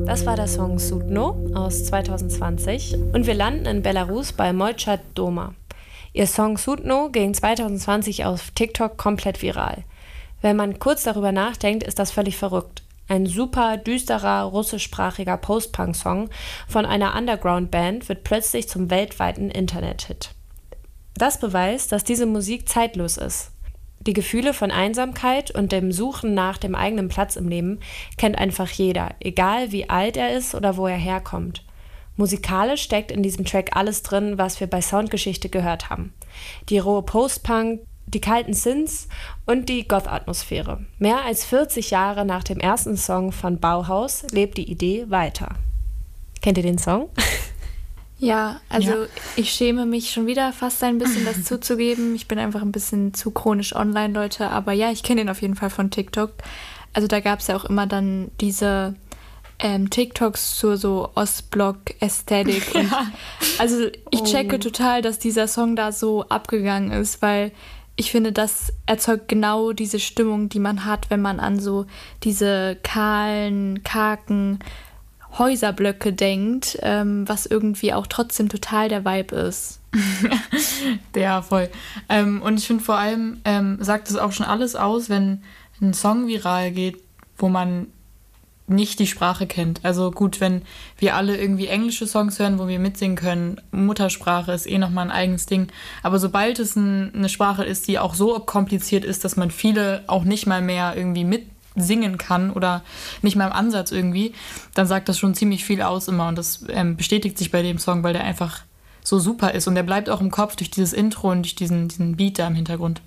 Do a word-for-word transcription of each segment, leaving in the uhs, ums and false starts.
Das war der Song Sudno aus zwanzig zwanzig und wir landen in Belarus bei Mojca Doma. Ihr Song Sudno ging zwanzig zwanzig auf TikTok komplett viral. Wenn man kurz darüber nachdenkt, ist das völlig verrückt. Ein super düsterer russischsprachiger Post-Punk-Song von einer Underground-Band wird plötzlich zum weltweiten Internet-Hit. Das beweist, dass diese Musik zeitlos ist. Die Gefühle von Einsamkeit und dem Suchen nach dem eigenen Platz im Leben kennt einfach jeder, egal wie alt er ist oder wo er herkommt. Musikalisch steckt in diesem Track alles drin, was wir bei Soundgeschichte gehört haben. Die rohe Post-Punk, die kalten Synths und die Goth-Atmosphäre. Mehr als vierzig Jahre nach dem ersten Song von Bauhaus lebt die Idee weiter. Kennt ihr den Song? Ja, also Ja. ich schäme mich schon wieder fast ein bisschen, das zuzugeben. Ich bin einfach ein bisschen zu chronisch online, Leute. Aber ja, ich kenne den auf jeden Fall von TikTok. Also da gab es ja auch immer dann diese ähm, TikToks zur so Ostblock-Ästhetik. Und also ich checke total, dass dieser Song da so abgegangen ist, weil ich finde, das erzeugt genau diese Stimmung, die man hat, wenn man an so diese kahlen, kargen Häuserblöcke denkt, ähm, was irgendwie auch trotzdem total der Vibe ist. Ja, voll. Ähm, und ich finde vor allem, ähm, sagt es auch schon alles aus, wenn ein Song viral geht, wo man nicht die Sprache kennt. Also gut, wenn wir alle irgendwie englische Songs hören, wo wir mitsingen können, Muttersprache ist eh nochmal ein eigenes Ding. Aber sobald es ein, eine Sprache ist, die auch so kompliziert ist, dass man viele auch nicht mal mehr irgendwie mit singen kann oder nicht mal im Ansatz irgendwie, dann sagt das schon ziemlich viel aus immer und das ähm, bestätigt sich bei dem Song, weil der einfach so super ist und der bleibt auch im Kopf durch dieses Intro und durch diesen, diesen Beat da im Hintergrund.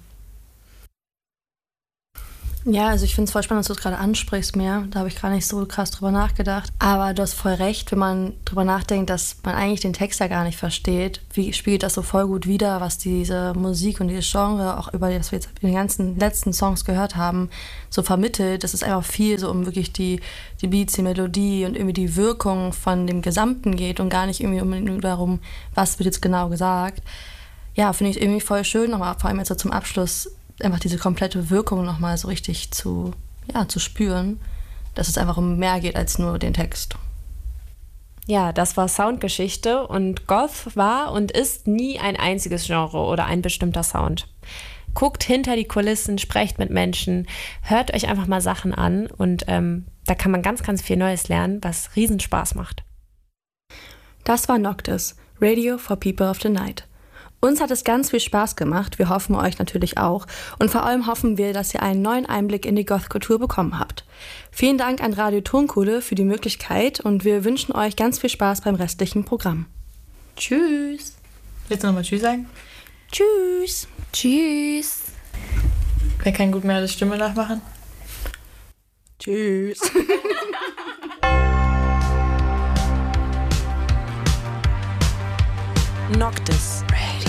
Ja, also ich finde es voll spannend, dass du es gerade ansprichst mehr. Da habe ich gar nicht so krass drüber nachgedacht. Aber du hast voll recht, wenn man drüber nachdenkt, dass man eigentlich den Text ja gar nicht versteht. Wie spielt das so voll gut wider, was diese Musik und dieses Genre, auch über das wir jetzt in den ganzen letzten Songs gehört haben, so vermittelt. Das ist einfach viel so um wirklich die, die Beats, die Melodie und irgendwie die Wirkung von dem Gesamten geht und gar nicht irgendwie unbedingt nur darum, was wird jetzt genau gesagt. Ja, finde ich irgendwie voll schön, aber vor allem jetzt so zum Abschluss einfach diese komplette Wirkung nochmal so richtig zu, ja, zu spüren, dass es einfach um mehr geht als nur den Text. Ja, das war Soundgeschichte und Goth war und ist nie ein einziges Genre oder ein bestimmter Sound. Guckt hinter die Kulissen, sprecht mit Menschen, hört euch einfach mal Sachen an und ähm, da kann man ganz, ganz viel Neues lernen, was riesen Spaß macht. Das war Noctis, Radio for People of the Night. Uns hat es ganz viel Spaß gemacht, wir hoffen euch natürlich auch und vor allem hoffen wir, dass ihr einen neuen Einblick in die Goth-Kultur bekommen habt. Vielen Dank an Radio Tonkuhle für die Möglichkeit und wir wünschen euch ganz viel Spaß beim restlichen Programm. Tschüss! Willst du nochmal Tschüss sagen? Tschüss! Tschüss! Wer kann gut mehr das Stimme nachmachen? Tschüss! Noctis.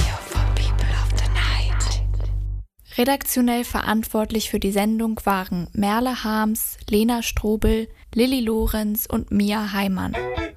Redaktionell verantwortlich für die Sendung waren Merle Harms, Lena Strobel, Lilly Lorenz und Mia Heimann.